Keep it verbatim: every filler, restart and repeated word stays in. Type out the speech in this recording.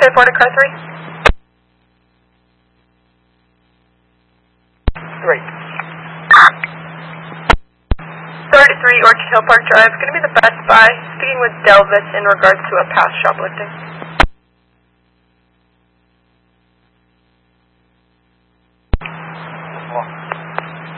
Okay, Florida car three. Three. thirty-three Orchard Hill Park Drive. Going to be the Best Buy. Speaking with Delvis in regards to a past shoplifting.